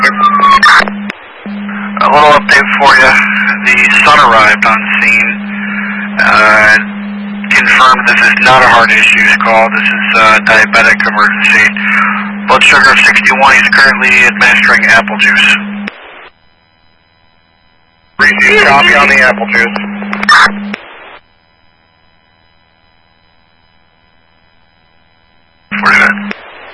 A little update for you. The son arrived on scene. Confirmed this is not a heart issues call. This is a diabetic emergency. Blood sugar of 61. He's currently administering apple juice. Receive copy on the apple juice.